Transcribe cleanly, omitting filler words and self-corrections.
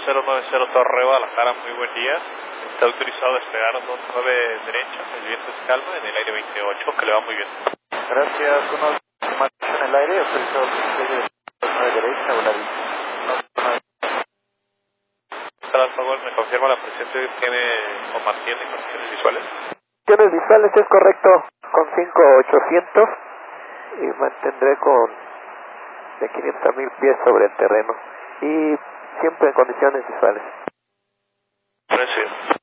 090 Torre Guadalajara, muy buen día. Está autorizado a despegar 29 derecha, el viento es calma, en el aire 28, que le va muy bien. Gracias, unos más en el aire, autorizado a despegue 29 derecha, volar. Por favor, me confirma la presencia que tiene o mantiene condiciones visuales. Condiciones visuales es correcto, con 5800 y mantendré con de 500,000 pies sobre el terreno y siempre en condiciones visuales. Gracias.